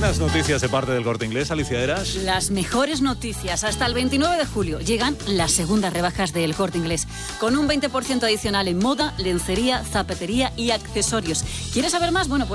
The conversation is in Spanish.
Unas noticias de parte del Corte Inglés, Alicia Eras. Las mejores noticias. Hasta el 29 de julio llegan las segundas rebajas del Corte Inglés, con un 20% adicional en moda, lencería, zapatería y accesorios. ¿Quieres saber más? Bueno, pues